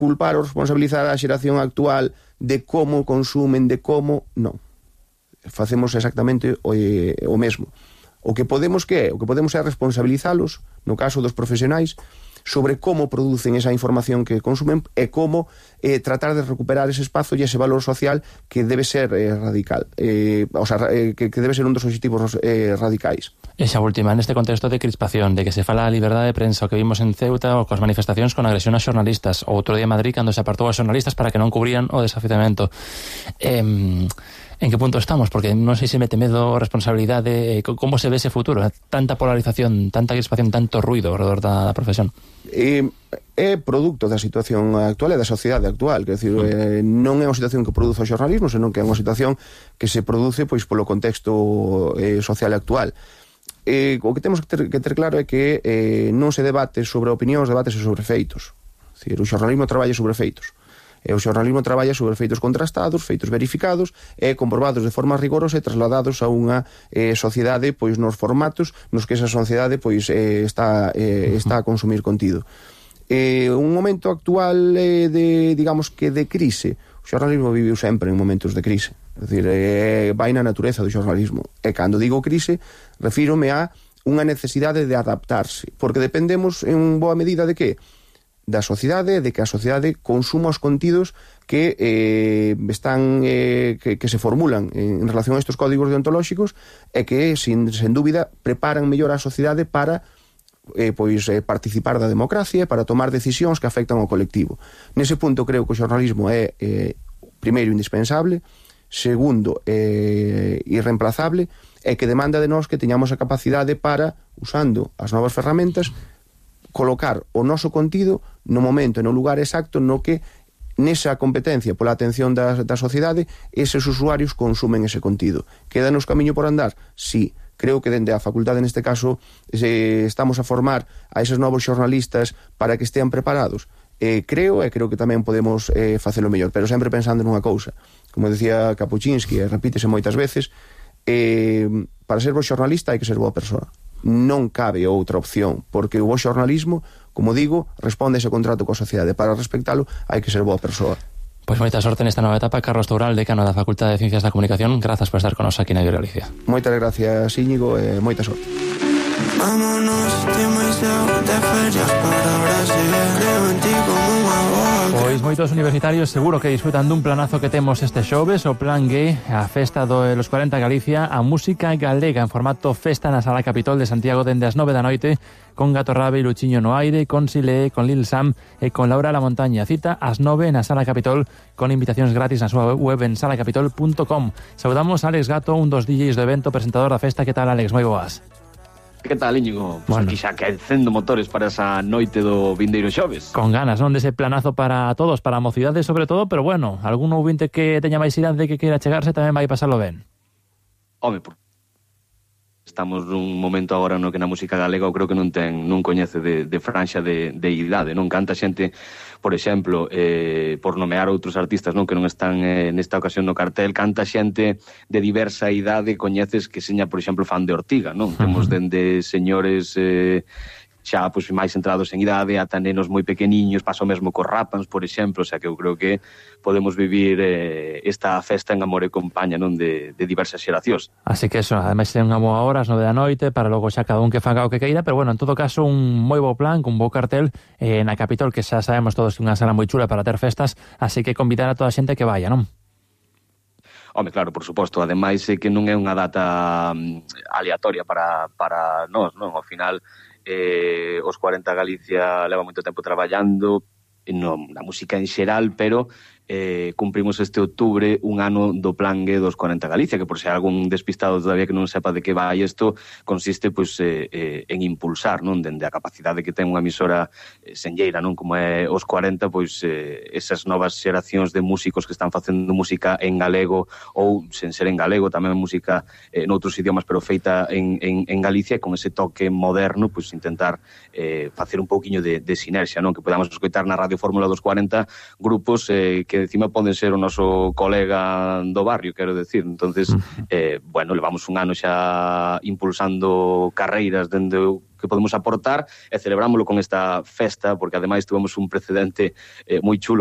culpar ou responsabilizar a xeración actual de como consumen, de como... Non. Facemos exactamente o mesmo. O que podemos é responsabilizalos, no caso dos profesionais, sobre como producen esa información que consumen e como tratar de recuperar ese espazo e ese valor social que debe ser radical, que debe ser un dos obxectivos radicais. Esa última, neste contexto de crispación, de que se fala a liberdade de prensa, o que vimos en Ceuta, ou coas manifestacións con agresión a xornalistas, ou outro día en Madrid, cando se apartou a xornalistas para que non cubrían o desafiamento. En que punto estamos? Porque non sei se mete medo, responsabilidade, como se ve ese futuro? Tanta polarización, tanta crispación, tanto ruido alrededor da profesión. É produto da situación actual e da sociedade actual, quer decir, non é unha situación que produce o xornalismo, senón que é unha situación que se produce pois polo contexto social actual. O que temos que ter claro é que non se debate sobre opinións, debatese sobre feitos. É dicir, o xornalismo traballa sobre feitos. E o xornalismo traballa sobre feitos contrastados, feitos verificados e comprobados de forma rigorosa e trasladados a unha sociedade pois nos formatos nos que esa sociedade pois está a consumir contido. Un momento actual digamos que de crise. O xornalismo viviu sempre en momentos de crise. É dicir, vai na natureza do xornalismo. E cando digo crise, refírome a unha necesidade de adaptarse, porque dependemos en boa medida de que? Da sociedade, de que a sociedade consuma os contidos que que se formulan en relación a estes códigos deontolóxicos e que, sin dúbida, preparan mellor a sociedade para participar da democracia, para tomar decisións que afectan ao colectivo. Nese punto creo que o xornalismo é primeiro indispensable, segundo irreemplazable, e que demanda de nós que teñamos a capacidade para, usando as novas ferramentas, colocar o noso contido no momento e no lugar exacto no que nesa competencia pola atención da sociedade eses usuarios consumen ese contido. Quédanos camiño por andar? Sí. Creo que dende a facultade neste caso estamos a formar a eses novos xornalistas para que estean preparados. Creo que tamén podemos facelo mellor, pero sempre pensando nunha cousa. Como decía Kapuscinski, e repítese moitas veces, para ser bo xornalista hai que ser boa persoa. Non cabe outra opción, porque o bo xornalismo, como digo, responde a ese contrato coa sociedade. Para respectalo, hai que ser boa persoa. Pois moita sorte nesta nova etapa. Carlos Toural, decano da Facultade de Ciencias da Comunicación, grazas por estar con nos aquí na Radio Galicia. Moitas gracias, Íñigo, e moita sorte. Vámonos demasiado de ferias para Brasil, creo en ti como unha boa. Pois moitos universitarios seguro que disfrutan dun planazo que temos este xoves, o Plan G, a festa dos 40 Galicia, a música galega en formato festa na Sala Capitol de Santiago dende as 9 da noite, con Gato Rabe e Luchiño no aire, con Silé, con Lil Sam e con Laura La Montaña. Cita ás 9 na Sala Capitol, con invitacións gratis na súa web en salacapitol.com. Saudamos a Alex Gato, un dos DJs do evento, presentador da festa. Que tal, Alex? Moi boas. Que tal, Íñigo? Pues aquí xa quecendo motores para esa noite do vindeiro xoves. Con ganas, non? Dese planazo para todos, para a mocidade sobre todo, pero bueno, algún ouvinte que teña máis idade que queira chegarse tamén vai pasarlo ben. Home, estamos nun momento agora no que na música galega eu creo que non coñece de franxa de idade, non? Canta xente, por exemplo, por nomear outros artistas, non, que non están nesta ocasión no cartel, canta xente de diversa idade, coñeces que seña, por exemplo, fan de Ortiga, non? Temos dende señores xa pois máis entrados en idade ata nenos moi pequeniños, paso mesmo cos Rapans, por exemplo, o sea que eu creo que podemos vivir esta festa en amor e compaña, non, de diversas xeracións. Así que eso, ademais é unha boa hora, as 9 da noite, para logo xa cada un que faga o que queira, pero bueno, en todo caso un moi bo plan, un bo cartel na Capitol, que xa sabemos todos que é unha sala moi chula para ter festas, así que convidar a toda a xente que vaya, non? Home, claro, por suposto, ademais é que non é unha data aleatoria para nós, non? Ao final, os 40 Galicia leva moito tempo traballando na música en xeral, pero cumprimos este outubro un ano do Plan G dos 40 Galicia, que por se algún despistado todavía que non sepa de que vai isto, consiste pois en impulsar, non, dende a capacidade que ten unha emisora senlleira, non, como é os 40, pois esas novas xeracións de músicos que están facendo música en galego ou sen ser en galego, tamén música noutros idiomas, pero feita en Galicia, con ese toque moderno, pois intentar facer un pouquiño de sinerxia, non, que podamos escoitar na Radio Fórmula dos 40 grupos que que encima poden ser o noso colega do barrio, quero decir. Entonces, bueno, levamos un ano xa impulsando carreiras dende o que podemos aportar e celebrámoslo con esta festa, porque ademais tuvemos un precedente moi chulo